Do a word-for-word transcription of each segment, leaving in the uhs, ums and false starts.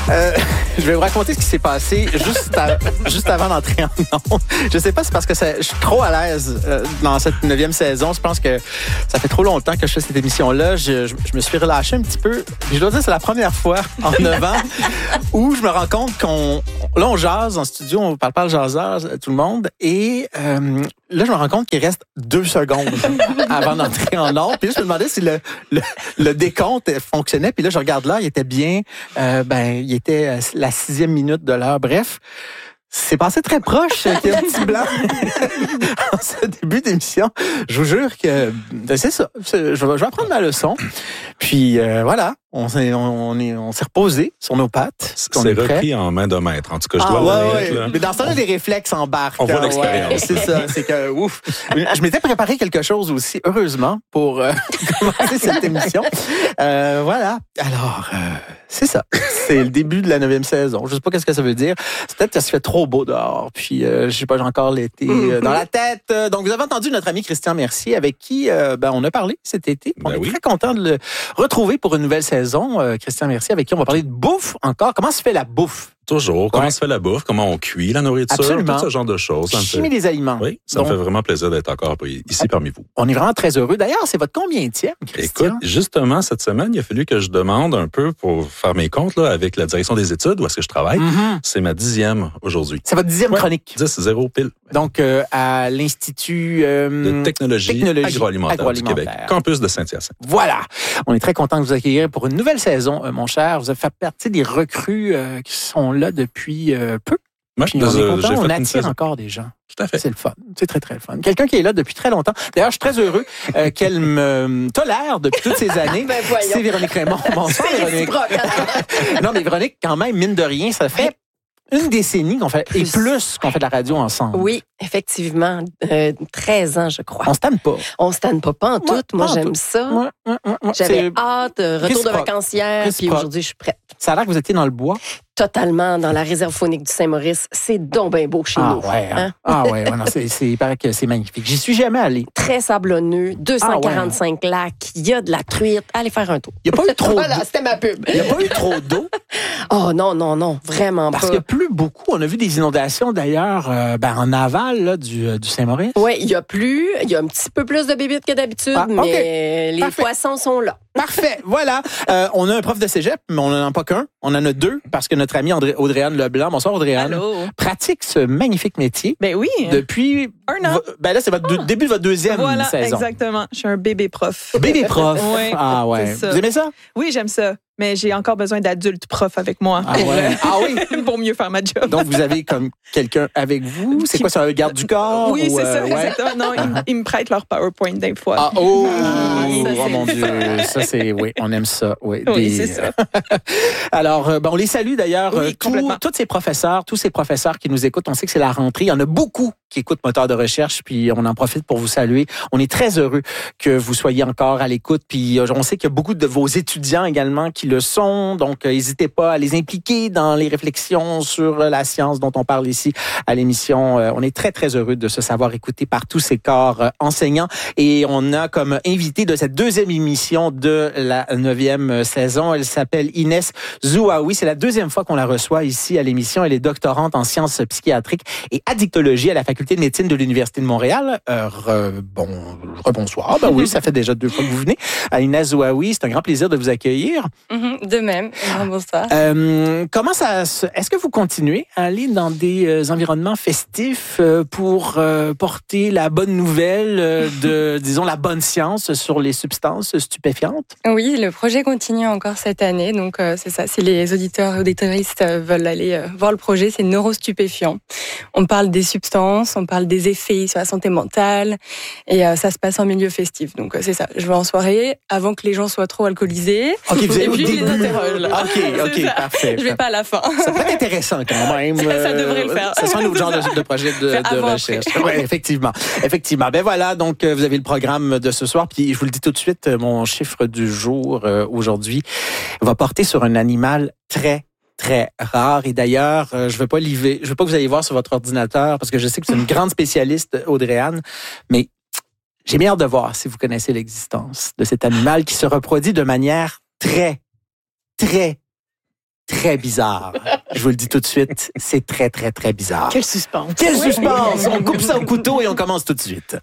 Euh, je vais vous raconter ce qui s'est passé juste, à, juste avant d'entrer en ondes. Je sais pas, c'est parce que ça, je suis trop à l'aise euh, dans cette neuvième saison. Je pense que ça fait trop longtemps que je fais cette émission-là. Je, je, je me suis relâché un petit peu. Puis je dois dire, c'est la première fois en neuf ans où je me rends compte qu'on... Là, on jase en studio, on parle pas le jaseur, tout le monde. Et euh, là, je me rends compte qu'il reste deux secondes avant d'entrer en ondes. Puis là, je me demandais si le, le, le décompte fonctionnait. Puis là, je regarde là, il était bien... Euh, ben, il était la sixième minute de l'heure. Bref, c'est passé très proche qu'il y ait un petit blanc en ce début d'émission. Je vous jure que c'est ça. C'est, je, vais, je vais apprendre ma leçon. Puis euh, voilà, on s'est, on, on, est, on s'est reposé sur nos pattes. C'est repris en main de maître. En tout cas, je ah, dois ouais, l'admettre. Ouais. Là. Mais dans ce temps-là, les réflexes embarquent. On voit l'expérience. Ouais, c'est ça. C'est que, ouf. Je m'étais préparé quelque chose aussi, heureusement, pour euh, commencer cette émission. Euh, voilà. Alors, euh, c'est ça. C'est le début de la neuvième saison. Je sais pas qu'est-ce que ça veut dire. C'est peut-être que ça se fait trop beau dehors. Puis, euh, je sais pas, j'ai encore l'été euh, dans la tête. Donc, vous avez entendu notre ami Christian Mercier, avec qui euh, ben, on a parlé cet été. On ben est oui. très content de le retrouver pour une nouvelle saison. Euh, Christian Mercier, avec qui on va parler de bouffe encore. Comment se fait la bouffe? Toujours. Comment ouais. se fait la bouffe? Comment on cuit la nourriture? Absolument. Tout ce genre de choses. Ça me Chimie fait... des aliments. Oui, ça Donc, me fait vraiment plaisir d'être encore ici parmi vous. On est vraiment très heureux. D'ailleurs, c'est votre combienième, Christian? Écoute, justement, cette semaine, il a fallu que je demande un peu pour faire mes comptes là, avec la direction des études, où est-ce que je travaille. Mm-hmm. C'est ma dixième aujourd'hui. C'est votre dixième ouais. chronique. dix zéro pile. Donc, euh, à l'Institut euh, de technologie, technologie agroalimentaire, agroalimentaire du Québec. Campus de Saint-Hyacinthe. Voilà. On est très content de vous accueillir pour une nouvelle saison, euh, mon cher. Vous avez fait partie des recrues euh, qui sont là depuis euh, peu. Moi, Puis je on est content, j'ai on fait attire une saison. encore des gens. Tout à fait. C'est le fun. C'est très, très le fun. Quelqu'un qui est là depuis très longtemps. D'ailleurs, je suis très heureux euh, qu'elle me tolère depuis toutes ces années. Ben voyons. C'est Véronique Raymond. Bonsoir, C'est Véronique. réciproque. Non, mais Véronique, quand même, mine de rien, ça fait une décennie qu'on fait, Plus. et plus qu'on fait de la radio ensemble. Oui, effectivement. Euh, treize ans, je crois. On se tanne pas. On se tanne pas, pas en tout. Ouais, Moi, pas en j'aime tout. ça. Ouais, ouais, ouais, ouais. J'avais C'est- hâte. euh, Retour de Réciproque. vacances hier, puis Réciproque. aujourd'hui, je suis prête. Ça a l'air que vous étiez dans le bois. Totalement dans la réserve faunique du Saint-Maurice. C'est donc bien beau chez Ah nous. ouais, hein? Hein? ah ouais, ouais, non, c'est, c'est, il paraît que c'est magnifique. J'y suis jamais allé. Très sablonneux, deux cent quarante-cinq Ah lacs, il y a de la truite. Allez faire un tour. Il n'y a pas eu trop Voilà, d'eau. c'était ma pub. Il n'y a pas eu trop d'eau. Oh non, non, non, vraiment Parce pas. qu'il n'y a plus beaucoup. On a vu des inondations d'ailleurs euh, ben, en aval là, du, euh, du Saint-Maurice. Oui, il y a plus, il y a un petit peu plus de bébites que d'habitude, Ah, ok. mais les Parfait. poissons sont là. Parfait, voilà. Euh, on a un prof de cégep, mais on n'en a pas qu'un. On en a deux parce que notre amie André, Audrey-Anne Leblanc, bonsoir Audrey-Anne, Allô? pratique ce magnifique métier Ben oui. depuis... Un an. vo- Ben là, c'est votre deux- début de votre deuxième Voilà, saison. exactement. Je suis un bébé prof. Bébé prof. Ouais, Ah ouais. c'est ça. Vous aimez ça? Oui, j'aime ça. Mais j'ai encore besoin d'adultes profs avec moi. Ah pour, ouais. euh, Ah oui. pour mieux faire ma job. Donc, vous avez comme quelqu'un avec vous? C'est quoi, c'est un garde du corps? Oui, ou, c'est euh, ça, ouais? exactement. Non, ils, ils me prêtent leur PowerPoint des fois. Ah, oh, Ah, ça, oh c'est mon le Dieu, ça c'est, oui, on aime ça, oui. Oui, Des- c'est ça. Alors, euh, ben, on les salue d'ailleurs, Oui, euh, tous, complètement. tous ces professeurs, tous ces professeurs qui nous écoutent. On sait que c'est la rentrée. Il y en a beaucoup qui écoutent Moteur de recherche, puis on en profite pour vous saluer. On est très heureux que vous soyez encore à l'écoute, puis euh, on sait qu'il y a beaucoup de vos étudiants également qui le sont, donc euh, n'hésitez pas à les impliquer dans les réflexions sur euh, la science dont on parle ici à l'émission. Euh, on est très, très heureux de se savoir écouté par tous ces corps euh, enseignants, et on a comme invité de cette deuxième émission de la neuvième saison, elle s'appelle Inès Zouaoui. C'est la deuxième fois qu'on la reçoit ici à l'émission. Elle est doctorante en sciences psychiatriques et addictologie à la faculté de médecine de l'Université de Montréal. Euh, re, bon, rebonsoir. Ben oui, ça fait déjà deux fois que vous venez. À Inès Zouaoui, c'est un grand plaisir de vous accueillir. Mm-hmm, de même. Bonsoir. Euh, comment ça se... Est-ce que vous continuez à aller dans des euh, environnements festifs euh, pour euh, porter la bonne nouvelle euh, de, disons, la bonne science sur les substances stupéfiantes? Oui, le projet continue encore cette année. Donc, euh, c'est ça. Si les auditeurs et auditoristes euh, veulent aller euh, voir le projet, c'est neurostupéfiant. On parle des substances, on parle des effets sur la santé mentale. Et euh, ça se passe en milieu festif. Donc, euh, c'est ça. Je vais en soirée avant que les gens soient trop alcoolisés. OK, vous avez Et au puis, je les début. interroge, là. OK, OK, C'est ça. parfait. Je vais pas à la fin. Ça peut être intéressant quand même. Ça- ça devrait le faire. Ça sera un autre genre de, de projet de, Faire de avant, recherche. après. Oui, effectivement. Effectivement. Ben voilà, donc euh, vous avez le programme de ce soir. Puis je vous le dis tout de suite, euh, mon chiffre du jour euh, aujourd'hui va porter sur un animal très très rare. Et d'ailleurs, euh, je veux pas liver, je veux pas que vous alliez voir sur votre ordinateur parce que je sais que c'est une grande spécialiste, Audrey-Anne, mais j'ai bien hâte de voir si vous connaissez l'existence de cet animal qui se reproduit de manière très, très, très bizarre. Je vous le dis tout de suite, c'est très, très, très bizarre. Quel suspense. Quel suspense! On coupe ça au couteau et on commence tout de suite.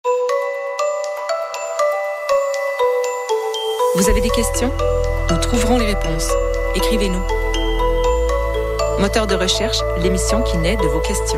Vous avez des questions? Nous trouverons les réponses. Écrivez-nous. Moteur de recherche, l'émission qui naît de vos questions.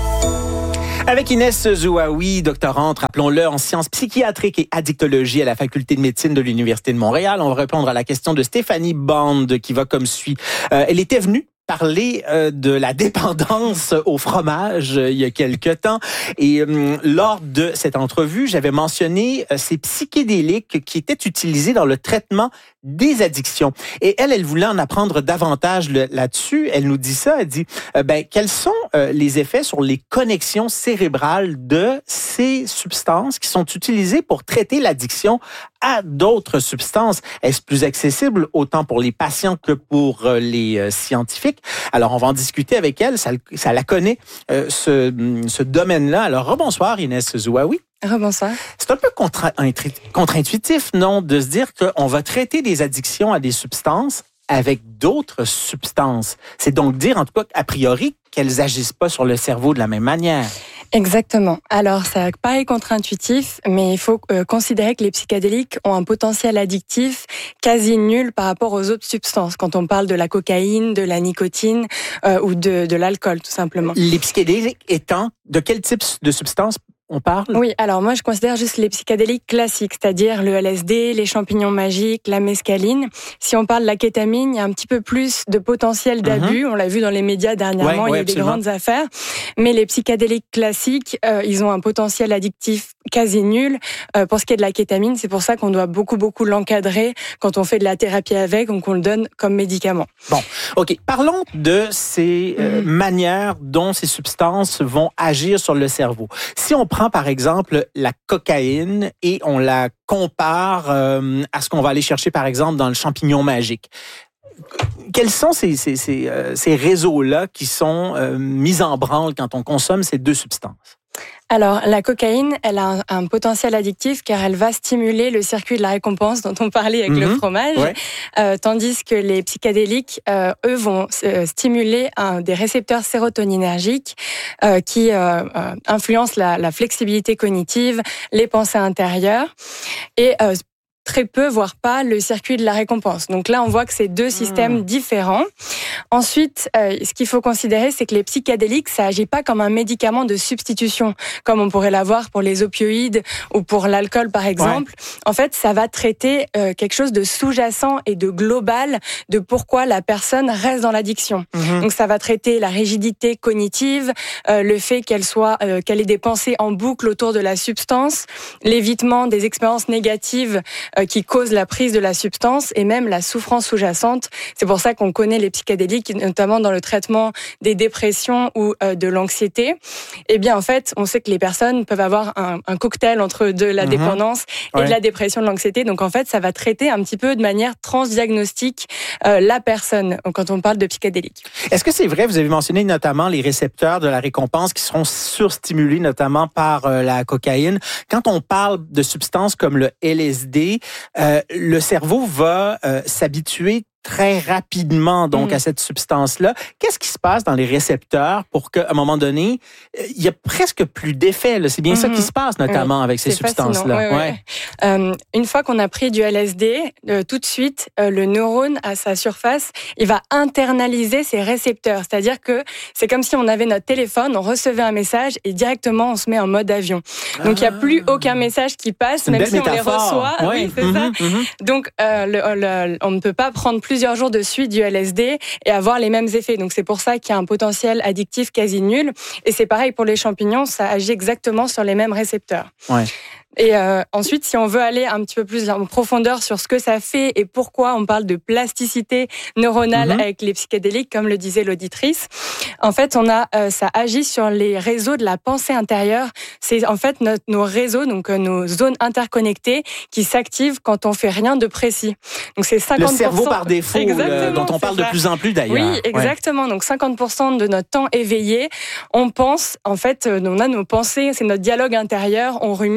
Avec Inès Zouaoui, doctorante, rappelons-le, en sciences psychiatriques et addictologie à la Faculté de médecine de l'Université de Montréal. On va répondre à la question de Stéphanie Bond qui va comme suit. Euh, elle était venue parler euh, de la dépendance au fromage euh, il y a quelque temps. Et euh, lors de cette entrevue, j'avais mentionné euh, ces psychédéliques qui étaient utilisés dans le traitement des addictions. Et elle, elle voulait en apprendre davantage le, là-dessus. Elle nous dit ça, elle dit, euh, ben, quels sont euh, les effets sur les connexions cérébrales de ces substances qui sont utilisées pour traiter l'addiction à d'autres substances? Est-ce plus accessible autant pour les patients que pour euh, les euh, scientifiques? Alors, on va en discuter avec elle. Ça, ça la connaît, euh, ce, ce domaine-là. Alors, rebonsoir, Inès Zouaoui. Rebonsoir. C'est un peu contre- contre-intuitif, non, de se dire qu'on va traiter des addictions à des substances avec d'autres substances. C'est donc dire, en tout cas, a priori, qu'elles agissent pas sur le cerveau de la même manière. Exactement. Alors, ça paraît contre-intuitif, mais il faut euh, considérer que les psychédéliques ont un potentiel addictif quasi nul par rapport aux autres substances, quand on parle de la cocaïne, de la nicotine euh, ou de, de l'alcool, tout simplement. Les psychédéliques étant de quel type de substance on parle? Oui, alors moi je considère juste les psychédéliques classiques, c'est-à-dire le L S D, les champignons magiques, la mescaline. Si on parle de la kétamine, il y a un petit peu plus de potentiel d'abus. Mm-hmm. On l'a vu dans les médias dernièrement, ouais, il y a absolument. Des grandes affaires. Mais les psychédéliques classiques, euh, ils ont un potentiel addictif quasi nul. Euh, pour ce qui est de la kétamine, c'est pour ça qu'on doit beaucoup, beaucoup l'encadrer quand on fait de la thérapie avec, donc on le donne comme médicament. Bon, OK. Parlons de ces euh, mm-hmm. manières dont ces substances vont agir sur le cerveau. Si on prend par exemple la cocaïne et on la compare euh, à ce qu'on va aller chercher par exemple dans le champignon magique. Quels sont ces, ces, ces, euh, ces réseaux-là qui sont euh, mis en branle quand on consomme ces deux substances? Alors, la cocaïne, elle a un, un potentiel addictif car elle va stimuler le circuit de la récompense dont on parlait avec mmh, le fromage, ouais. euh, tandis que les psychédéliques, euh, eux, vont euh, stimuler un, des récepteurs sérotoninergiques euh, qui euh, euh, influencent la, la flexibilité cognitive, les pensées intérieures et euh, très peu, voire pas, le circuit de la récompense. Donc là, on voit que c'est deux systèmes mmh. différents. Ensuite, euh, ce qu'il faut considérer, c'est que les psychédéliques, ça agit pas comme un médicament de substitution, comme on pourrait l'avoir pour les opioïdes ou pour l'alcool, par exemple. Ouais. En fait, ça va traiter euh, quelque chose de sous-jacent et de global de pourquoi la personne reste dans l'addiction. Mmh. Donc ça va traiter la rigidité cognitive, euh, le fait qu'elle soit, euh, qu'elle ait des pensées en boucle autour de la substance, l'évitement des expériences négatives qui cause la prise de la substance et même la souffrance sous-jacente. C'est pour ça qu'on connaît les psychédéliques, notamment dans le traitement des dépressions ou euh, de l'anxiété. Eh bien, en fait, on sait que les personnes peuvent avoir un, un cocktail entre de la mmh. dépendance et ouais. de la dépression, de l'anxiété. Donc, en fait, ça va traiter un petit peu de manière transdiagnostique euh, la personne quand on parle de psychédéliques. Est-ce que c'est vrai, vous avez mentionné notamment les récepteurs de la récompense qui seront surstimulés notamment par euh, la cocaïne. Quand on parle de substances comme le L S D, Euh, le cerveau va euh, s'habituer très rapidement donc mmh. à cette substance-là. Qu'est-ce qui se passe dans les récepteurs pour qu'à un moment donné, il y a presque plus d'effet? Là. C'est bien mmh. ça qui se passe notamment oui. avec ces c'est substances-là. Oui, ouais. oui. Euh, une fois qu'on a pris du L S D, euh, tout de suite, euh, le neurone à sa surface, il va internaliser ses récepteurs. C'est-à-dire que c'est comme si on avait notre téléphone, on recevait un message et directement on se met en mode avion. Donc il ah. n'y a plus aucun message qui passe, même si métaphore. On les reçoit. Oui, oui c'est mmh, ça. Mmh. Donc euh, le, le, on ne peut pas prendre plus plusieurs jours de suite du L S D et avoir les mêmes effets. Donc c'est pour ça qu'il y a un potentiel addictif quasi nul. Et c'est pareil pour les champignons, ça agit exactement sur les mêmes récepteurs. Ouais. Et euh, ensuite, si on veut aller un petit peu plus en profondeur sur ce que ça fait et pourquoi on parle de plasticité neuronale mm-hmm. avec les psychédéliques, comme le disait l'auditrice, en fait, on a euh, ça agit sur les réseaux de la pensée intérieure. C'est en fait notre, nos réseaux, donc euh, nos zones interconnectées, qui s'activent quand on fait rien de précis. Donc c'est cinquante pour cent. Le cerveau par défaut, le, dont on parle ça. de plus en plus d'ailleurs. Oui, exactement. Ouais. Donc cinquante pour cent de notre temps éveillé, on pense. En fait, on a nos pensées, c'est notre dialogue intérieur. On rumine.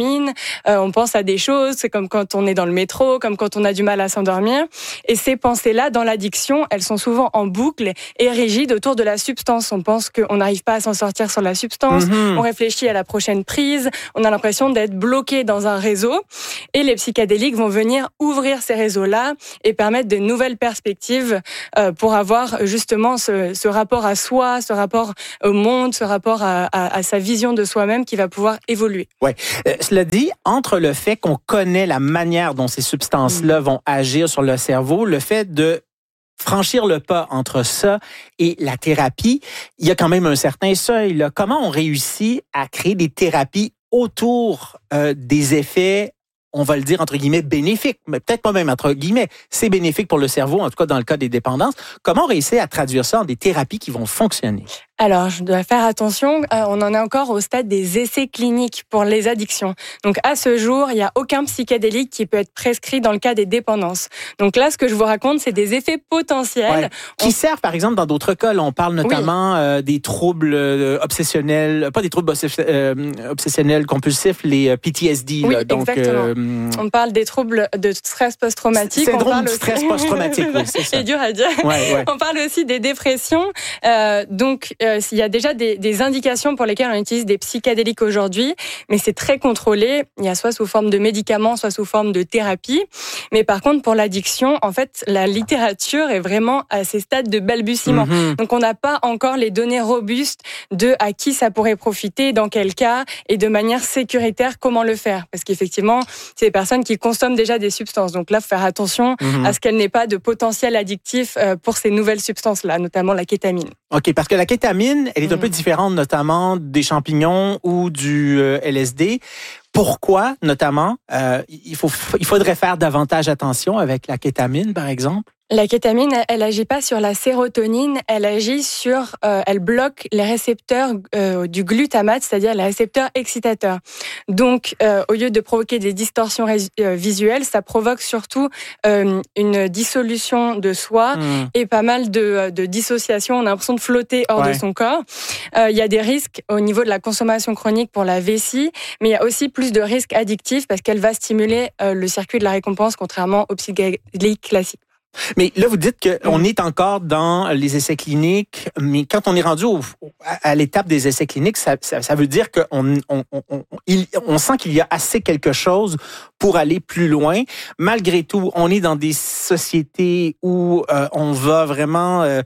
euh, on pense à des choses, c'est comme quand on est dans le métro, comme quand on a du mal à s'endormir. Et ces pensées-là, dans l'addiction, elles sont souvent en boucle et rigides autour de la substance. On pense qu'on n'arrive pas à s'en sortir sur la substance, mmh. on réfléchit à la prochaine prise, on a l'impression d'être bloqué dans un réseau. Et les psychédéliques vont venir ouvrir ces réseaux-là et permettre de nouvelles perspectives euh, pour avoir justement ce, ce rapport à soi, ce rapport au monde, ce rapport à, à, à sa vision de soi-même qui va pouvoir évoluer. Oui. Euh, cela dit, entre le fait qu'on connaît la manière dont ces substances-là mmh. vont agir sur le cerveau, le fait de franchir le pas entre ça et la thérapie, il y a quand même un certain seuil, là. Comment on réussit à créer des thérapies autour euh, des effets, on va le dire entre guillemets, bénéfiques, mais peut-être pas même entre guillemets, c'est bénéfique pour le cerveau, en tout cas dans le cas des dépendances. Comment on réussit à traduire ça en des thérapies qui vont fonctionner? Alors, je dois faire attention, euh, on en est encore au stade des essais cliniques pour les addictions. Donc, à ce jour, il n'y a aucun psychédélique qui peut être prescrit dans le cas des dépendances. Donc là, ce que je vous raconte, c'est des effets potentiels. Ouais. Qui on... servent, par exemple, dans d'autres cas. Là, on parle notamment oui. euh, des troubles euh, obsessionnels, pas des troubles obsess- euh, obsessionnels compulsifs, les euh, P T S D. Oui, là, donc, exactement. Euh... On parle des troubles de stress post-traumatique. Syndrome on parle du aussi... stress post-traumatique, oui, c'est ça. C'est dur à dire. Ouais, ouais. On parle aussi des dépressions. Euh, donc, Euh, il y a déjà des, des indications pour lesquelles on utilise des psychédéliques aujourd'hui, mais c'est très contrôlé. Il y a soit sous forme de médicaments, soit sous forme de thérapie. Mais par contre, pour l'addiction, en fait, la littérature est vraiment à ces stades de balbutiement. Mm-hmm. Donc, on n'a pas encore les données robustes de à qui ça pourrait profiter, dans quel cas, et de manière sécuritaire, comment le faire. Parce qu'effectivement, c'est des personnes qui consomment déjà des substances. Donc là, il faut faire attention mm-hmm. à ce qu'elle n'ait pas de potentiel addictif pour ces nouvelles substances-là, notamment la kétamine. OK, parce que la kétamine, elle est un peu différente notamment des champignons ou du euh, L S D. Pourquoi, notamment, euh, il, faut, il faudrait faire davantage attention avec la kétamine, par exemple? La kétamine, elle agit pas sur la sérotonine, elle agit sur, euh, elle bloque les récepteurs euh, du glutamate, c'est-à-dire les récepteurs excitateurs. Donc, euh, au lieu de provoquer des distorsions rés- euh, visuelles, ça provoque surtout euh, une dissolution de soi mmh. et pas mal de, de dissociation. On a l'impression de flotter hors ouais. de son corps. Euh, il y a des risques au niveau de la consommation chronique pour la vessie, mais il y a aussi plus de risques addictifs parce qu'elle va stimuler euh, le circuit de la récompense, contrairement aux psychédéliques classiques. Mais là, vous dites qu'on est encore dans les essais cliniques, mais quand on est rendu au, à l'étape des essais cliniques, ça, ça, ça veut dire qu'on on, on, on, il, on sent qu'il y a assez quelque chose pour aller plus loin. Malgré tout, on est dans des sociétés où euh, on va vraiment... Euh,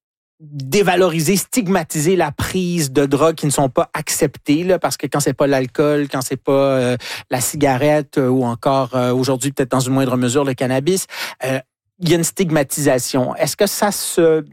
dévaloriser, stigmatiser la prise de drogues qui ne sont pas acceptées, là, parce que quand c'est pas l'alcool, quand c'est pas euh, la cigarette euh, ou encore euh, aujourd'hui peut-être dans une moindre mesure le cannabis, euh, il y a une stigmatisation. Est-ce que ça se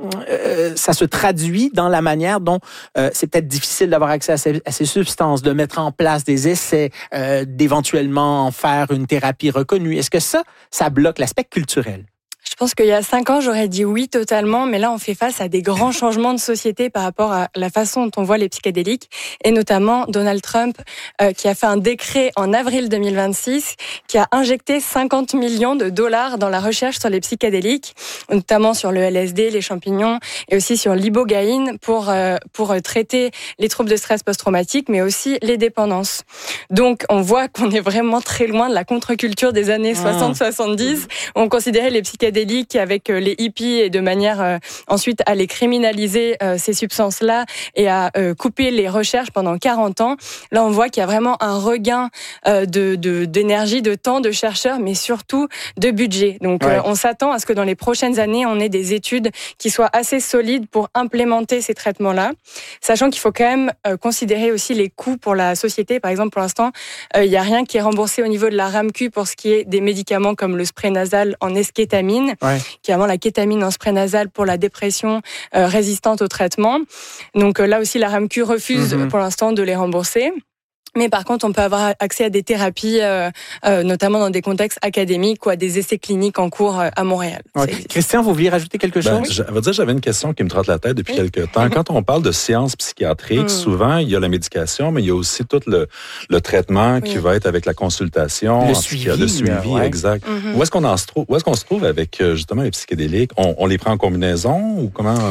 euh, ça se traduit dans la manière dont euh, c'est peut-être difficile d'avoir accès à ces, à ces substances, de mettre en place des essais, euh, d'éventuellement en faire une thérapie reconnue? Est-ce que ça, ça bloque l'aspect culturel? Je pense qu'il y a cinq ans, j'aurais dit oui totalement, mais là, on fait face à des grands changements de société par rapport à la façon dont on voit les psychédéliques, et notamment Donald Trump, euh, qui a fait un décret en avril deux mille vingt-six, qui a injecté cinquante millions de dollars dans la recherche sur les psychédéliques, notamment sur le L S D, les champignons, et aussi sur l'ibogaïne pour euh, pour traiter les troubles de stress post-traumatique, mais aussi les dépendances. Donc, on voit qu'on est vraiment très loin de la contre-culture des années soixante soixante-dix, où on considérait les psychédéliques avec les hippies et de manière euh, ensuite à les criminaliser euh, ces substances-là et à euh, couper les recherches pendant quarante ans. Là, on voit qu'il y a vraiment un regain euh, de, de d'énergie, de temps, de chercheurs, mais surtout de budget. Donc, ouais. euh, on s'attend à ce que dans les prochaines années, on ait des études qui soient assez solides pour implémenter ces traitements-là, sachant qu'il faut quand même euh, considérer aussi les coûts pour la société. Par exemple, pour l'instant, euh, il n'y a rien qui est remboursé au niveau de la RAMQ pour ce qui est des médicaments comme le spray nasal en eskétamine. Ouais. Qui est vraiment la kétamine en spray nasal pour la dépression euh, résistante au traitement. Donc euh, là aussi, la RAMQ refuse mm-hmm. pour l'instant de les rembourser. Mais par contre, on peut avoir accès à des thérapies, euh, euh, notamment dans des contextes académiques ou à des essais cliniques en cours euh, à Montréal. Ouais. Christian, vous vouliez rajouter quelque chose? Ben, je veux dire, j'avais une question qui me trotte la tête depuis oui. quelques temps. Quand on parle de sciences psychiatriques, mmh. souvent, il y a la médication, mais il y a aussi tout le, le traitement oui. qui va être avec la consultation. Le suivi. Le suivi, ouais. exact. Mmh. Où est-ce qu'on en se trouve? Où est-ce qu'on se trouve avec, justement, les psychédéliques? On, on les prend en combinaison ou comment...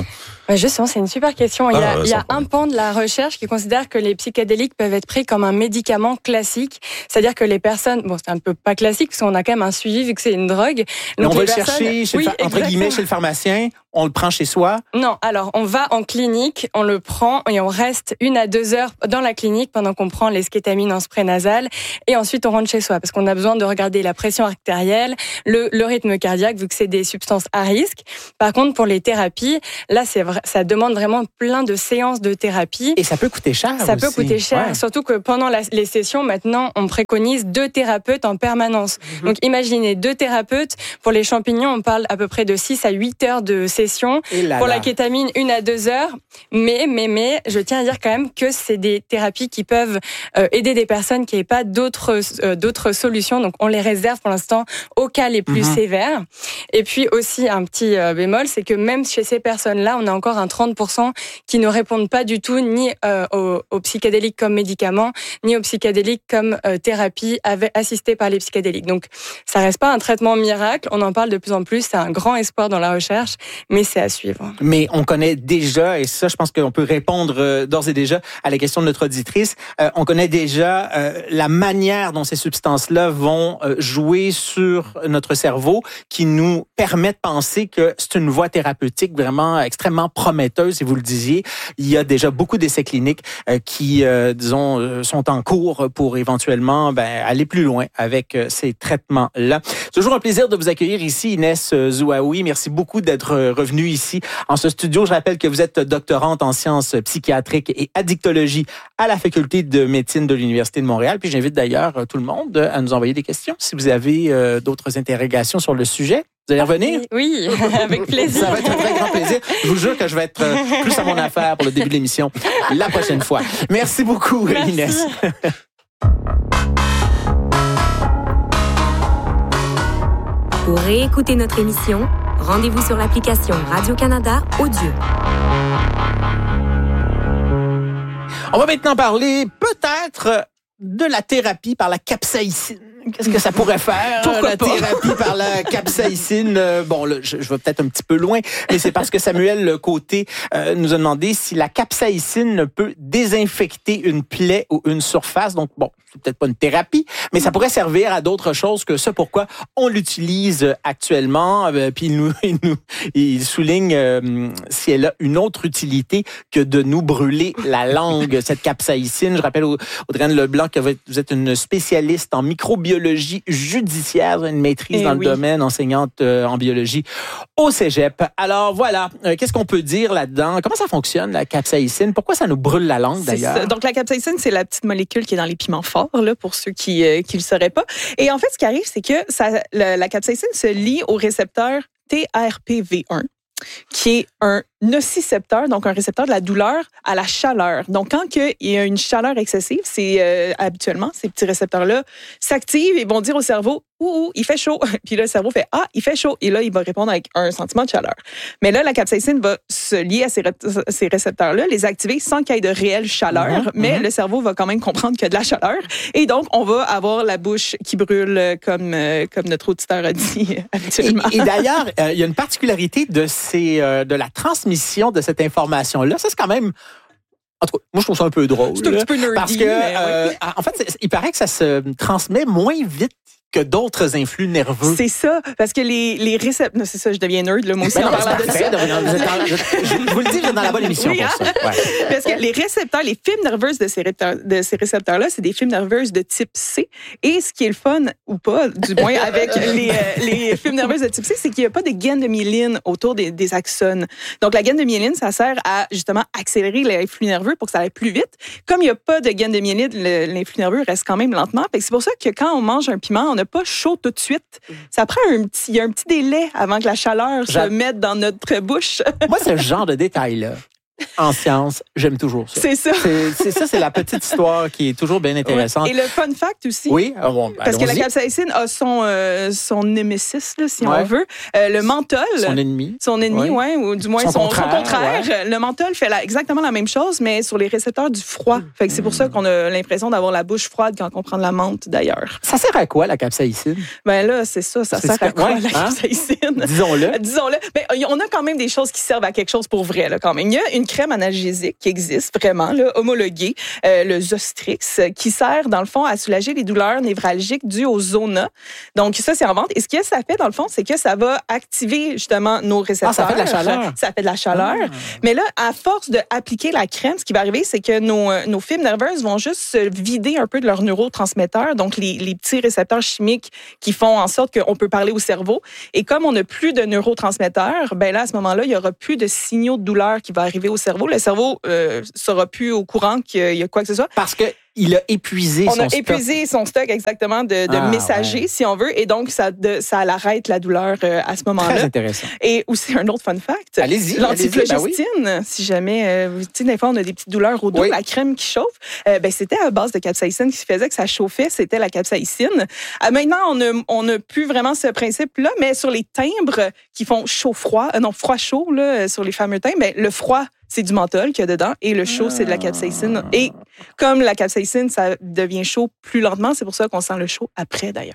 Bah justement, c'est une super question. Il y a, Ah, il y a un pan de la recherche qui considère que les psychédéliques peuvent être pris comme un médicament classique. C'est-à-dire que les personnes, bon, c'est un peu pas classique parce qu'on a quand même un suivi vu que c'est une drogue. Mais Donc on va les le personnes- chercher, chez oui, le, entre guillemets, exactement. chez le pharmacien. On le prend chez soi. Non, alors on va en clinique, on le prend et on reste une à deux heures dans la clinique pendant qu'on prend les skétamines en spray nasal et ensuite on rentre chez soi parce qu'on a besoin de regarder la pression artérielle, le, le rythme cardiaque vu que c'est des substances à risque. Par contre, pour les thérapies, là, c'est vrai, ça demande vraiment plein de séances de thérapie. Et ça peut coûter cher Ça aussi. peut coûter cher, Ouais. surtout que pendant la, les sessions, maintenant, on préconise deux thérapeutes en permanence. Mm-hmm. Donc, imaginez deux thérapeutes. Pour les champignons, on parle à peu près de six à huit heures de session. Et là Pour là. la kétamine, une à deux heures. Mais, mais, mais, je tiens à dire quand même que c'est des thérapies qui peuvent euh, aider des personnes qui n'aient pas d'autres, euh, d'autres solutions. Donc, on les réserve pour l'instant aux cas les plus Mm-hmm. sévères. Et puis aussi, un petit euh, bémol, c'est que même chez ces personnes-là, on a encore un trente pour cent qui ne répondent pas du tout ni euh, aux, aux psychédéliques comme médicaments, ni aux psychédéliques comme euh, thérapie avec, assistée par les psychédéliques. Donc, ça reste pas un traitement miracle. On en parle de plus en plus. C'est un grand espoir dans la recherche, mais c'est à suivre. Mais on connaît déjà, et ça, je pense qu'on peut répondre euh, d'ores et déjà à la question de notre auditrice, euh, on connaît déjà euh, la manière dont ces substances-là vont euh, jouer sur notre cerveau, qui nous permet de penser que c'est une voie thérapeutique vraiment extrêmement prometteuse, et vous le disiez, il y a déjà beaucoup d'essais cliniques euh, qui, euh, disons, euh, sont en cours pour éventuellement ben, aller plus loin avec euh, ces traitements-là. C'est toujours un plaisir de vous accueillir ici, Inès Zouaoui. Merci beaucoup d'être revenue ici en ce studio. Je rappelle que vous êtes doctorante en sciences psychiatriques et addictologie à la faculté de médecine de l'Université de Montréal. Puis j'invite d'ailleurs tout le monde à nous envoyer des questions si vous avez euh, d'autres interrogations sur le sujet. Vous allez revenir? Oui, oui, avec plaisir. Ça va être un très grand plaisir. Je vous jure que je vais être euh, plus à mon affaire pour le début de l'émission la prochaine fois. Merci beaucoup, Merci. Inès. Pour réécouter notre émission, rendez-vous sur l'application Radio-Canada Audio. On va maintenant parler peut-être de la thérapie par la capsaïcine. Qu'est-ce que ça pourrait faire? Pourquoi la pas? thérapie par la capsaïcine. Euh, bon, là, je, je vais peut-être un petit peu loin, mais c'est parce que Samuel Côté euh, nous a demandé si la capsaïcine peut désinfecter une plaie ou une surface. Donc, bon, c'est peut-être pas une thérapie, mais ça pourrait servir à d'autres choses que ça. Pourquoi on l'utilise actuellement? Euh, puis il nous, il nous, il souligne euh, si elle a une autre utilité que de nous brûler la langue, cette capsaïcine. Je rappelle Audrey-Anne Leblanc que vous êtes une spécialiste en microbiologie judiciaire, une maîtrise Eh dans oui. le domaine, enseignante euh, en biologie au cégep. Alors voilà, euh, qu'est-ce qu'on peut dire là-dedans? Comment ça fonctionne, la capsaïcine? Pourquoi ça nous brûle la langue, C'est d'ailleurs? ça. Donc, la capsaïcine, c'est la petite molécule qui est dans les piments forts, là, pour ceux qui ne le sauraient pas. Et en fait, ce qui arrive, c'est que ça, la, la capsaïcine se lie au récepteur T R P V un, qui est un nocicepteur, donc un récepteur de la douleur à la chaleur. Donc, quand il y a une chaleur excessive, c'est euh, habituellement, ces petits récepteurs-là s'activent et vont dire au cerveau, ouh, ouh, il fait chaud. Puis là, le cerveau fait, ah, il fait chaud. Et là, il va répondre avec un sentiment de chaleur. Mais là, la capsaïcine va se lier à ces, ré- ces récepteurs-là, les activer sans qu'il y ait de réelle chaleur, Mm-hmm, mais mm-hmm. le cerveau va quand même comprendre qu'il y a de la chaleur. Et donc, on va avoir la bouche qui brûle, comme, euh, comme notre auditeur a dit habituellement. Et, et d'ailleurs, euh, il y a une particularité de, ces, euh, de la transmission de cette information-là. Ça, c'est quand même... En tout cas, moi, je trouve ça un peu drôle. C'est un petit peu nerdy, Parce que, mais euh, oui. en fait, c'est- il paraît que ça se transmet moins vite que d'autres influx nerveux. C'est ça, parce que les, les récepteurs... C'est ça, je deviens nerd, là, moi aussi, Ben en non, c'est parlant de parfait. ça. de- vous êtes dans- je, je vous le dis, vous êtes dans la bonne émission Oui, pour ça. Ouais. Parce que les récepteurs, les fibres nerveuses de ces, récepteurs, de ces récepteurs-là, c'est des fibres nerveuses de type C. Et ce qui est le fun, ou pas, du moins avec les, euh, les fibres nerveuses de type C, c'est qu'il n'y a pas de gaine de myéline autour des, des axones. Donc, la gaine de myéline, ça sert à, justement, accélérer l'influx nerveux pour que ça aille plus vite. Comme il n'y a pas de gaine de myéline, le- l'influx nerveux reste quand même lentement. Fait que c'est pour ça que quand on mange un piment, on n'a pas chaud tout de suite. Ça prend un petit, il y a un petit délai avant que la chaleur J'a- se mette dans notre bouche. Moi, ce genre de détails-là, en sciences, j'aime toujours ça. C'est ça. C'est, c'est ça, c'est la petite histoire qui est toujours bien intéressante. Ouais. Et le fun fact aussi. Oui, ah bon, parce que la allons-y. capsaïcine a son, euh, son némésis, là, si Ouais. on veut. Euh, le menthol. Son ennemi. Son ennemi, oui, ouais, ou du moins Son son, son contraire, contraire. ouais. Le menthol fait la- exactement la même chose, mais sur les récepteurs du froid. Fait que c'est pour ça qu'on a l'impression d'avoir la bouche froide quand on prend de la menthe, d'ailleurs. Ça sert à quoi, la capsaïcine? Ben là, c'est ça, ça C'est sert ce à que- quoi, ouais, la hein? capsaïcine? Disons-le. Disons-le. Ben, on a quand même des choses qui servent à quelque chose pour vrai, là, quand même. Il y a une crème analgésique qui existe vraiment, là, homologuée, euh, le Zostrix, qui sert, dans le fond, à soulager les douleurs névralgiques dues au zona. Donc, ça, c'est en vente. Et ce que ça fait, dans le fond, c'est que ça va activer, justement, nos récepteurs. Ah, ça fait de la chaleur. Ça fait de la chaleur. Ah. Mais là, à force d'appliquer la crème, ce qui va arriver, c'est que nos, euh, nos fibres nerveuses vont juste se vider un peu de leurs neurotransmetteurs, donc les, les petits récepteurs chimiques qui font en sorte qu'on peut parler au cerveau. Et comme on n'a plus de neurotransmetteurs, ben là, à ce moment-là, il n'y aura plus de signaux de douleur qui vont arriver au cerveau. Le cerveau euh, sera plus au courant qu'il y a quoi que ce soit. Parce que il a épuisé On son a stock. épuisé son stock exactement de, de Ah, messagers, ouais. si on veut, et donc ça, de, ça l'arrête la douleur euh, à ce Très moment-là. intéressant. Et aussi un autre fun fact. Allez-y, L'antiflogestine, allez-y, ben si jamais, euh, vous tu sais, des fois, on a des petites douleurs au dos, Oui. la crème qui chauffe, euh, ben, c'était à base de capsaïcine qui faisait que ça chauffait, c'était la capsaïcine. Euh, maintenant, on n'a on a plus vraiment ce principe-là, mais sur les timbres qui font chaud-froid, euh, non, froid-chaud, là, euh, sur les fameux timbres, ben, le froid, c'est du menthol qu'il y a dedans et le chaud, c'est de la capsaïcine. Et comme la capsaïcine, ça devient chaud plus lentement, c'est pour ça qu'on sent le chaud après, d'ailleurs.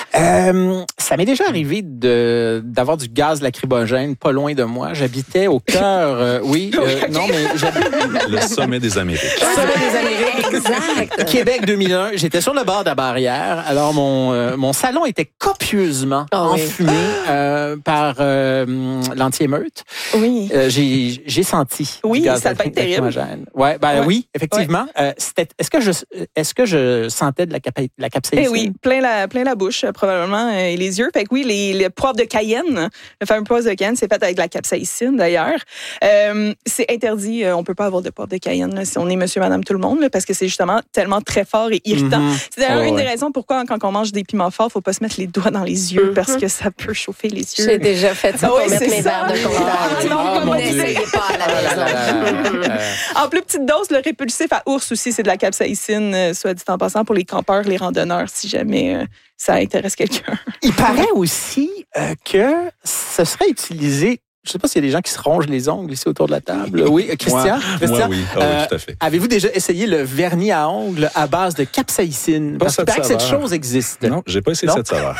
Euh, ça m'est déjà arrivé de d'avoir du gaz lacrymogène pas loin de moi. J'habitais au cœur, euh, oui, euh, non mais j'habitais Le sommet des Amériques. sommet des Amériques. Exact. Québec deux mille un, j'étais sur le bord de la barrière. Alors, mon, euh, mon salon était copieusement Oh oui. enfumé euh, par euh, l'anti-émeute. Oui. Euh, j'ai, j'ai senti Oui, du gaz ça peut être terrible. lacrymogène. Ouais, ben Ouais. oui, effectivement. Euh, c'était, est-ce que je, est-ce que je sentais de la, capa- la capsaïcine? Eh oui, plein la, plein la bouche, euh, probablement, euh, et les yeux. Fait que oui, les, les poivres de Cayenne, le fameux poivre de Cayenne, c'est fait avec de la capsaïcine, d'ailleurs. Euh, c'est interdit, euh, on peut pas avoir de poivre de Cayenne là, si on est monsieur, madame, tout le monde, là, parce que c'est justement tellement très fort et irritant. Mhm. C'est d'ailleurs Oh, une ouais. des raisons pourquoi, quand on mange des piments forts, faut pas se mettre les doigts dans les yeux, Mhm. parce que ça peut chauffer les yeux. J'ai déjà fait ça Ah pour oui, mettre c'est mes ça. verres de contact. Ah non, Ah, comme mon on Dieu. N'essayez pas à la Ah là là là maison. là. Euh, En plus petite dose, le répulsif à ours aussi, c'est de la capsaïcine, euh, soit dit en passant, pour les campeurs, les randonneurs, si jamais euh, ça intéresse quelqu'un. Il paraît aussi euh, que ce serait utilisé. Je ne sais pas s'il y a des gens qui se rongent les ongles ici autour de la table. Oui, euh, Christian. Moi, Christian, moi, oui. Ah oui, euh, tout à fait. Avez-vous déjà essayé le vernis à ongles à base de capsaïcine? Pas Parce qu'il cette paraît que cette saveur. chose existe. Non, j'ai pas essayé Non? cette saveur.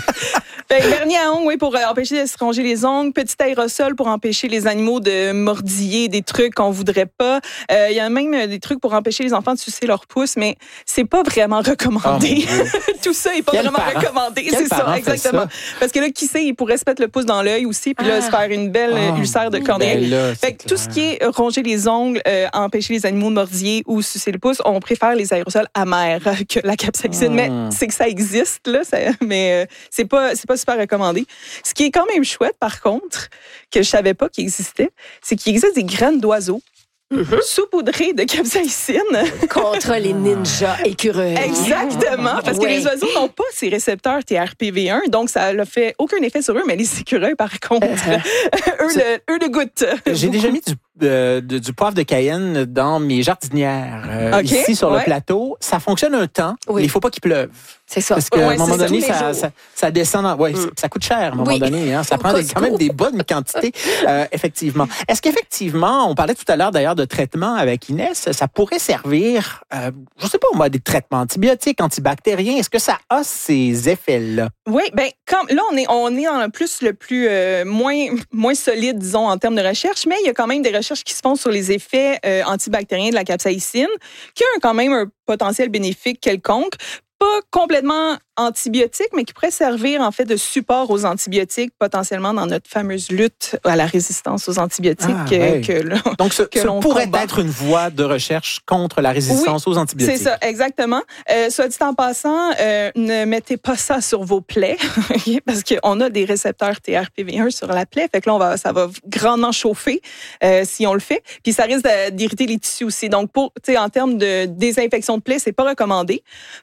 Fait que vernis à ongles, oui, pour euh, empêcher de se ronger les ongles. Petit aérosol pour empêcher les animaux de mordiller des trucs qu'on voudrait pas. Euh, Il y a même euh, des trucs pour empêcher les enfants de sucer leur pouce, mais c'est pas vraiment recommandé. Oh, mon Dieu. Tout ça est pas Quel vraiment parent? recommandé. Quel C'est ça, parent fait exactement. ça? Parce que là, qui sait, il pourrait se mettre le pouce dans l'œil aussi, puis là, Ah. se faire une belle euh, Oh, ulcère de cornée. ben là, Fait c'est que tout clair. ce qui est ronger les ongles, euh, empêcher les animaux de mordiller ou sucer le pouce, on préfère les aérosols amers que la capsaïcine. Mm. Mais c'est que ça existe, là, ça- mais euh, c'est pas, c'est pas super recommandé. Ce qui est quand même chouette, par contre, que je savais pas qu'il existait, c'est qu'il existe des graines d'oiseaux saupoudrées de capsaïcine. Contre les ninjas écureuils. Exactement, parce que Oui. les oiseaux n'ont pas ces récepteurs T R P V un, donc ça ne fait aucun effet sur eux, mais les écureuils, par contre, eux, le, eux le goûtent. J'ai déjà mis du, euh, de- du poivre de Cayenne dans mes jardinières. euh, OK, ici, sur ouais. le plateau. Ça fonctionne un temps, Oui. mais il ne faut pas qu'il pleuve. C'est ça. Parce qu'à Ouais, un moment c'est ça, donné, tous les ça, jours. ça, ça descend. Dans, ouais, Mm. ça coûte cher à un moment Oui. donné. Hein, ça Au prend des- Costco. quand même des bonnes quantités, euh, effectivement. Est-ce qu'effectivement, on parlait tout à l'heure d'ailleurs de traitement avec Inès, ça pourrait servir, euh, je ne sais pas moi, des traitements antibiotiques, antibactériens. Est-ce que ça a ces effets-là? Oui, ben quand, là, on est, on est dans le plus le plus euh, moins, moins solide, disons, en termes de recherche, mais il y a quand même des recherches qui se font sur les effets euh, antibactériens de la capsaïcine, qui ont quand même un potentiel bénéfique quelconque. Pas complètement antibiotique, mais qui pourrait servir en fait de support aux antibiotiques, potentiellement dans notre fameuse lutte à la résistance aux antibiotiques Ah, que, ouais. que là, Donc, ce, que ce l'on pourrait combat. être une voie de recherche contre la résistance aux antibiotiques. C'est ça, exactement. Euh, soit dit en passant, euh, ne mettez pas ça sur vos plaies, parce qu'on a des récepteurs T R P V un sur la plaie, fait que là, on va, ça va grandement chauffer euh, si on le fait, puis ça risque de- d'irriter les tissus aussi. Donc, pour, tu sais, en termes de désinfection de plaie, c'est pas recommandé. Par contre,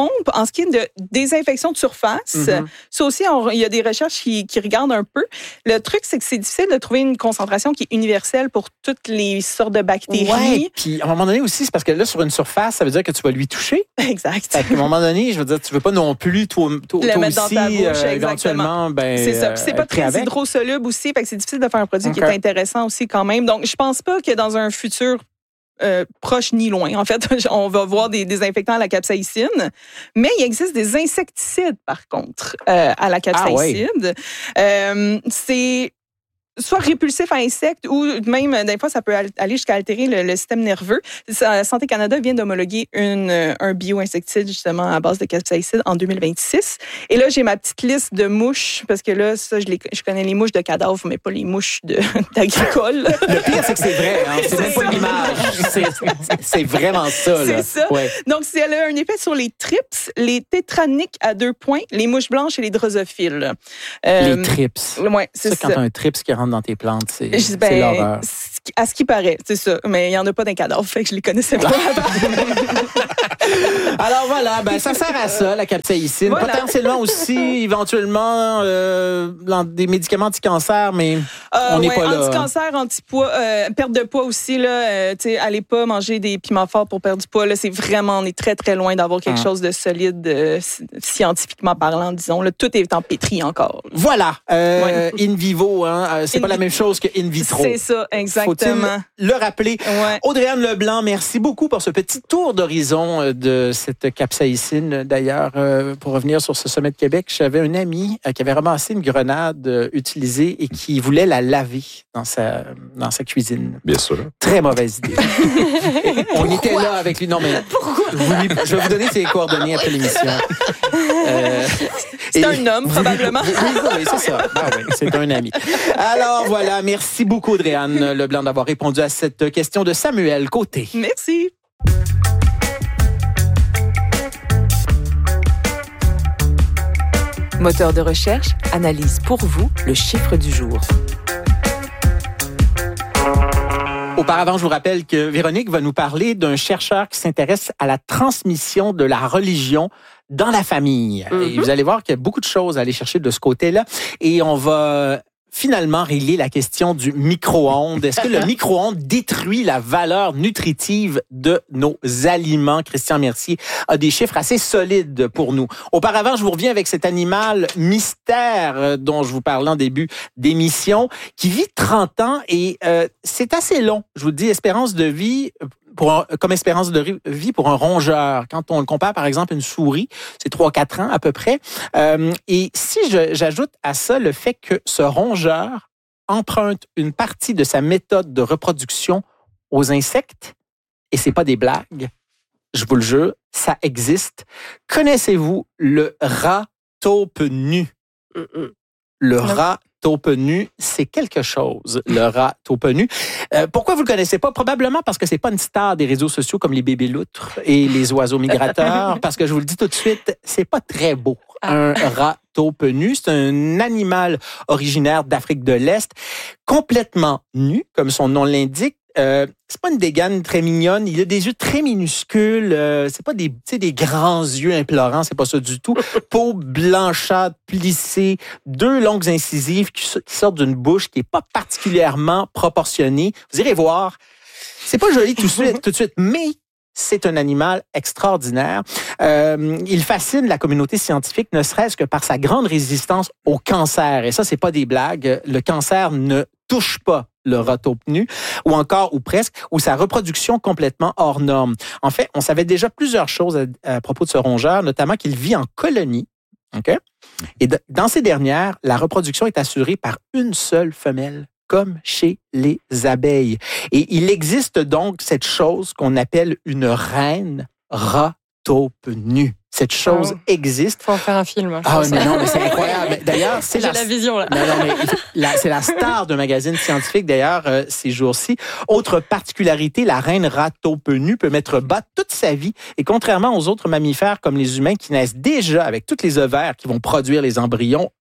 contre, en ce qui est de désinfection de surface, mm-hmm. ça aussi, on, il y a des recherches qui, qui regardent un peu. Le truc, c'est que c'est difficile de trouver une concentration qui est universelle pour toutes les sortes de bactéries. Ouais, puis à un moment donné aussi, c'est parce que là, sur une surface, ça veut dire que tu vas lui toucher. Exact. À un moment donné, je veux dire, tu veux pas non plus, toi, toi, le toi mettre aussi, dans ta bouche, euh, éventuellement, ben, c'est ça. Puis c'est pas très hydrosoluble aussi, fait que c'est difficile de faire un produit okay. qui est intéressant aussi quand même. Donc, je pense pas que dans un futur Euh, proche ni loin. En fait, on va voir des désinfectants à la capsaïcine, mais il existe des insecticides, par contre, euh, à la capsaïcine. Ah, ouais. euh, c'est soit répulsif à insectes ou même, des fois, ça peut aller jusqu'à altérer le, le système nerveux. Santé Canada vient d'homologuer une, un bio-insecticide, justement, à base de capsaïcine en deux mille vingt-six. Et là, j'ai ma petite liste de mouches, parce que là, ça, je, les, je connais les mouches de cadavres, mais pas les mouches de, d'agricoles. Le pire, c'est que c'est vrai. Hein? C'est, c'est même pas une image. C'est, c'est vraiment ça. Là. C'est ça. Ouais. Donc, si elle a un effet sur les trips, les tétraniques à deux points, les mouches blanches et les drosophiles. Euh, les trips. Ouais, c'est ça. ça. Quand tu as un trips qui rentre dans tes plantes, c'est, ben, c'est l'horreur. À ce qui paraît, c'est ça. Mais il n'y en a pas d'un cadavre, fait que je les connaissais pas. Alors voilà, ben ça sert à ça, la capsaïcine. Voilà. Potentiellement aussi, éventuellement, euh, dans des médicaments anti-cancer, mais euh, on n'est ouais, pas là. Anti-cancer, anti-poids, euh, perte de poids aussi, là. Euh, tu sais, allez pas manger des piments forts pour perdre du poids. Là, c'est vraiment, on est très, très loin d'avoir quelque hum. chose de solide, euh, scientifiquement parlant, disons. Là, tout est en pétri encore. Là. Voilà. Euh, ouais. In vivo, hein, c'est in pas vi- la même chose que in vitro. C'est ça, exactement. Faut-il le rappeler? Ouais. Audrey-Anne Leblanc, merci beaucoup pour ce petit tour d'horizon de cette capsaïcine. D'ailleurs, euh, pour revenir sur ce sommet de Québec, j'avais un ami euh, qui avait ramassé une grenade euh, utilisée et qui voulait la laver dans sa, dans sa cuisine. Bien sûr. Très mauvaise idée. On Pourquoi? était là avec lui. Non, mais vous, je vais vous donner ses coordonnées après l'émission. Euh, c'est et, un homme, probablement. Oui, oui, oui, c'est ça. Ah, oui, c'est un ami. Alors, voilà. Merci beaucoup, Audrey-Anne Leblanc, d'avoir répondu à cette question de Samuel Côté. Merci. Moteur de recherche analyse pour vous le chiffre du jour. Auparavant, je vous rappelle que Véronique va nous parler d'un chercheur qui s'intéresse à la transmission de la religion dans la famille. Mm-hmm. Et vous allez voir qu'il y a beaucoup de choses à aller chercher de ce côté-là. Et on va finalement régler la question du micro-ondes. Est-ce que le micro-ondes détruit la valeur nutritive de nos aliments? Christian Mercier a des chiffres assez solides pour nous. Auparavant, je vous reviens avec cet animal mystère dont je vous parlais en début d'émission, qui vit trente ans et euh, c'est assez long. Je vous dis, espérance de vie... Pour un, comme espérance de vie pour un rongeur. Quand on le compare, par exemple, à une souris, c'est trois à quatre ans à peu près. Euh, et si je, j'ajoute à ça le fait que ce rongeur emprunte une partie de sa méthode de reproduction aux insectes, et c'est pas des blagues, je vous le jure, ça existe. Connaissez-vous le rat taupe nu? Mm-mm. Le rat taupe nu, c'est quelque chose, le rat taupe nu. Euh, pourquoi vous le connaissez pas? Probablement parce que c'est pas une star des réseaux sociaux comme les bébés loutres et les oiseaux migrateurs, parce que je vous le dis tout de suite, c'est pas très beau. Un rat taupe nu, c'est un animal originaire d'Afrique de l'Est, complètement nu, comme son nom l'indique. Euh, c'est pas une dégaine très mignonne. Il a des yeux très minuscules. Euh, c'est pas des, des grands yeux implorants. C'est pas ça du tout. Peau blanchâtre, plissée, deux longues incisives qui, qui sortent d'une bouche qui est pas particulièrement proportionnée. Vous irez voir. C'est pas joli tout de suite, tout de suite, mais c'est un animal extraordinaire. Euh, il fascine la communauté scientifique, ne serait-ce que par sa grande résistance au cancer. Et ça, c'est pas des blagues. Le cancer ne touche pas le rat taupe nu, ou encore, ou presque, ou sa reproduction complètement hors norme. En fait, on savait déjà plusieurs choses à, à propos de ce rongeur, notamment qu'il vit en colonie. Okay? Et de, dans ces dernières, la reproduction est assurée par une seule femelle, comme chez les abeilles. Et il existe donc cette chose qu'on appelle une reine rat taupe nu. Cette chose oh. existe. Faut en faire un film. Hein, ah oui, mais non, mais c'est incroyable. D'ailleurs, c'est J'ai la, la vision là. Non, non, mais la, c'est la star d'un magazine scientifique d'ailleurs euh, ces jours-ci. Autre particularité, la reine rat taupe nu peut mettre bas toute sa vie et contrairement aux autres mammifères comme les humains qui naissent déjà avec tous les ovaires qui vont produire les embryons,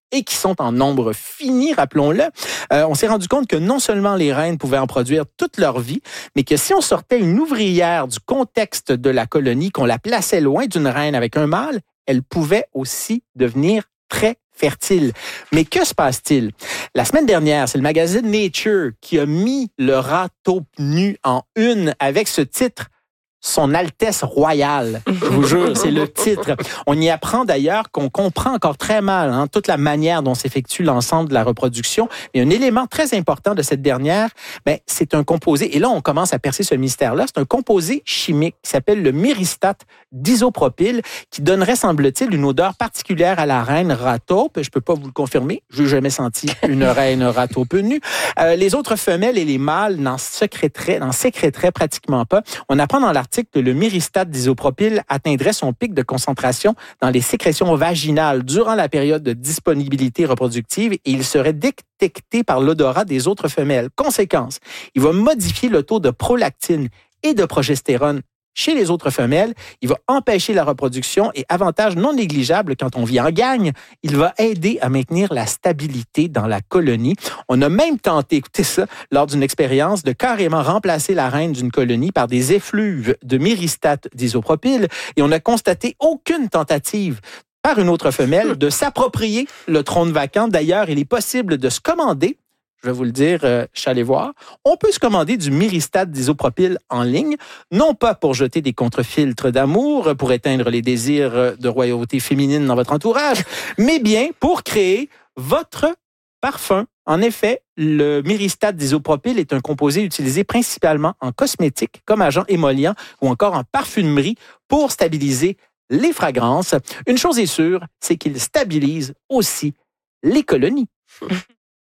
et qui sont en nombre fini, rappelons-le. Euh, on s'est rendu compte que non seulement les reines pouvaient en produire toute leur vie, mais que si on sortait une ouvrière du contexte de la colonie, qu'on la plaçait loin d'une reine avec un mâle, elle pouvait aussi devenir très fertile. Mais que se passe-t-il? La semaine dernière, c'est le magazine Nature qui a mis le rat taupe nu en une avec ce titre « Son Altesse royale ». Je vous jure, c'est le titre. On y apprend d'ailleurs qu'on comprend encore très mal hein, toute la manière dont s'effectue l'ensemble de la reproduction. Mais un élément très important de cette dernière, ben, c'est un composé, et là on commence à percer ce mystère-là, c'est un composé chimique qui s'appelle le myristate d'isopropyl, qui donnerait, semble-t-il, une odeur particulière à la reine rat taupe. Je peux pas vous le confirmer, je n'ai jamais senti une reine rat taupe nue. Euh, les autres femelles et les mâles n'en sécréteraient, n'en sécréteraient pratiquement pas. On apprend dans l'article que le myristate d'isopropyl atteindrait son pic de concentration dans les sécrétions vaginales durant la période de disponibilité reproductive et il serait détecté par l'odorat des autres femelles. Conséquence, il va modifier le taux de prolactine et de progestérone chez les autres femelles, il va empêcher la reproduction et avantage non négligeable quand on vit en gagne, il va aider à maintenir la stabilité dans la colonie. On a même tenté, écoutez ça, lors d'une expérience de carrément remplacer la reine d'une colonie par des effluves de myristate d'isopropyl et on a constaté aucune tentative par une autre femelle de s'approprier le trône vacant. D'ailleurs, il est possible de se commander, je vais vous le dire, euh, je suis allé voir, on peut se commander du myristate d'isopropyl en ligne, non pas pour jeter des contre-filtres d'amour, pour éteindre les désirs de royauté féminine dans votre entourage, mais bien pour créer votre parfum. En effet, le myristate d'isopropyl est un composé utilisé principalement en cosmétique, comme agent émollient ou encore en parfumerie pour stabiliser les fragrances. Une chose est sûre, c'est qu'il stabilise aussi les colonies.